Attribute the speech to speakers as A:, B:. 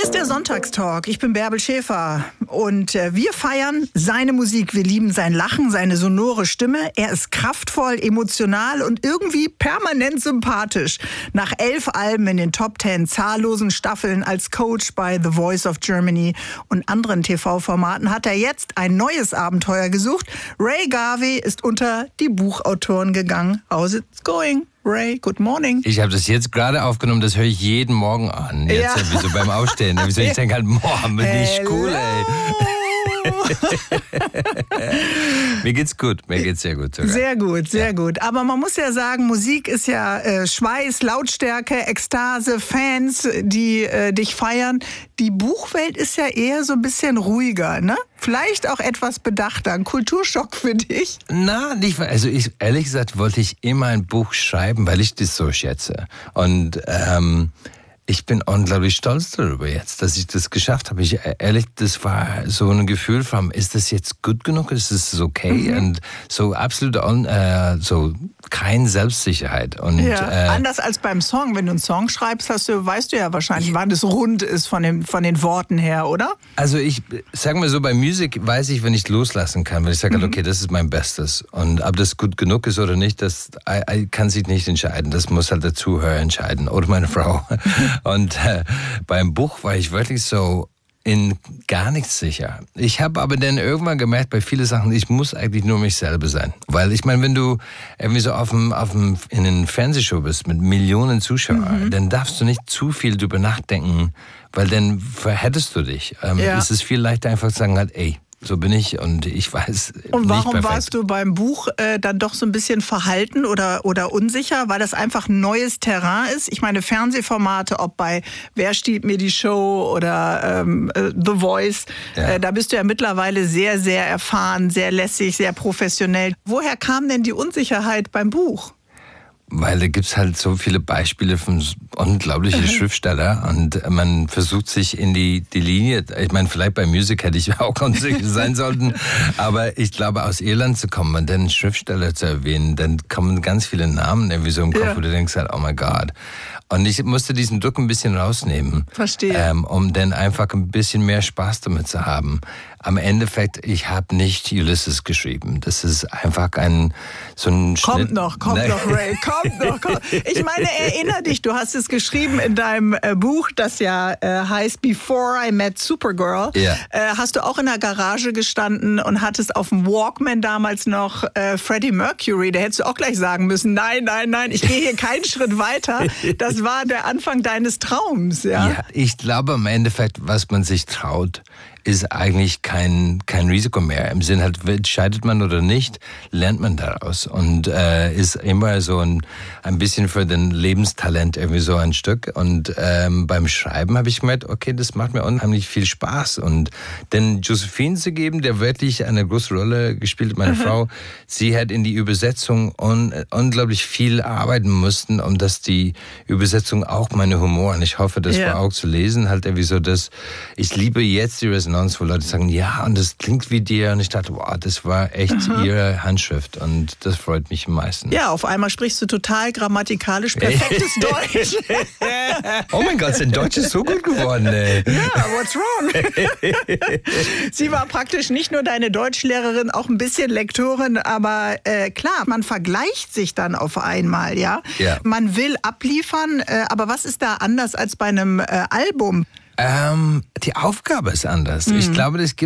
A: ist der Sonntagstalk. Ich bin Bärbel Schäfer und wir feiern seine Musik. Wir lieben sein Lachen, seine sonore Stimme. Er ist kraftvoll, emotional und irgendwie permanent sympathisch. Nach 11 Alben in den Top 10, zahllosen Staffeln als Coach bei The Voice of Germany und anderen TV-Formaten hat er jetzt ein neues Abenteuer gesucht. Ray Garvey ist unter die Buchautoren gegangen. How's it going? Ray, good morning.
B: Ich habe das jetzt gerade aufgenommen, das höre ich jeden Morgen an. Jetzt,
A: Ja.
B: wie so beim Aufstehen. Ich denke halt, boah, bin ich cool, ey. Mir geht's gut, mir geht's sehr gut sogar.
A: Sehr gut, sehr gut. Aber man muss ja sagen, Musik ist ja Schweiß, Lautstärke, Ekstase, Fans, die dich feiern. Die Buchwelt ist ja eher so ein bisschen ruhiger, ne? Vielleicht auch etwas bedachter. Ein Kulturschock für dich?
B: Na, nicht, also ehrlich gesagt wollte ich immer ein Buch schreiben, weil ich das so schätze. Und ich bin unglaublich stolz darüber jetzt, dass ich das geschafft habe. Das war so ein Gefühl von, ist das jetzt gut genug? Ist das okay? Und so absolut, so keine Selbstsicherheit. Und,
A: ja, anders als beim Song. Wenn du einen Song schreibst, weißt du ja wahrscheinlich, wann es rund ist von den Worten her, oder?
B: Also ich sag mal so, bei Musik weiß ich, wenn ich loslassen kann, wenn ich sage, okay, das ist mein Bestes. Und ob das gut genug ist oder nicht, das kann sich nicht entscheiden. Das muss halt der Zuhörer entscheiden oder meine Frau. Und beim Buch war ich wirklich so in gar nichts sicher. Ich habe aber dann irgendwann gemerkt, bei vielen Sachen, ich muss eigentlich nur mich selber sein. Weil ich meine, wenn du irgendwie so in einer Fernsehshow bist mit Millionen Zuschauern, dann darfst du nicht zu viel drüber nachdenken, weil dann verhättest du dich. Es ist viel leichter einfach zu sagen, halt, ey, so bin ich und ich weiß
A: Und warum
B: nicht
A: warst du beim Buch dann doch so ein bisschen verhalten oder unsicher? Weil das einfach neues Terrain ist? Ich meine, Fernsehformate, ob bei Wer stiehlt mir die Show oder The Voice, da bist du ja mittlerweile sehr, sehr erfahren, sehr lässig, sehr professionell. Woher kam denn die Unsicherheit beim Buch?
B: Weil da gibt's halt so viele Beispiele von unglaublichen Schriftsteller und man versucht sich in die Linie, ich meine, vielleicht bei Musik hätte ich auch unsicher sein sollten, aber ich glaube, aus Irland zu kommen und dann Schriftsteller zu erwähnen, dann kommen ganz viele Namen irgendwie so im Kopf, wo du denkst halt, oh my God. Und ich musste diesen Druck ein bisschen rausnehmen.
A: Verstehe.
B: Um dann einfach ein bisschen mehr Spaß damit zu haben. Am Endeffekt, ich habe nicht Ulysses geschrieben. Das ist einfach so ein
A: Kommt
B: Schnitt.
A: noch, Ray, kommt noch. Ich meine, erinnere dich, du hast es geschrieben in deinem Buch, das ja heißt Before I Met Supergirl.
B: Ja.
A: Hast du auch in der Garage gestanden und hattest auf dem Walkman damals noch Freddie Mercury. Da hättest du auch gleich sagen müssen, nein, ich gehe hier keinen Schritt weiter. Das war der Anfang deines Traums, ja?
B: Ja, ich glaube im Endeffekt, was man sich traut, ist eigentlich kein Risiko mehr. Im Sinn halt, scheidet man oder nicht, lernt man daraus. Und ist immer so ein bisschen für den Lebenstalent irgendwie so ein Stück. Und beim Schreiben habe ich gemerkt, okay, das macht mir unheimlich viel Spaß. Und denn Josephine zu geben, der wirklich eine große Rolle gespielt hat, meine Frau, sie hat in die Übersetzung unglaublich viel arbeiten mussten, um dass die Übersetzung auch meine Humor, und ich hoffe, das war auch zu lesen, halt irgendwie so, dass ich liebe jetzt die Resonanz, wo Leute sagen, ja, und das klingt wie dir. Und ich dachte, wow, das war echt ihre Handschrift. Und das freut mich am meisten.
A: Ja, auf einmal sprichst du total grammatikalisch perfektes Deutsch.
B: Oh mein Gott, sein Deutsch ist so gut geworden, ey.
A: Ja, what's wrong? Sie war praktisch nicht nur deine Deutschlehrerin, auch ein bisschen Lektorin. Aber klar, man vergleicht sich dann auf einmal, ja? Man will abliefern, aber was ist da anders als bei einem Album?
B: Die Aufgabe ist anders. Ich glaube, das gibt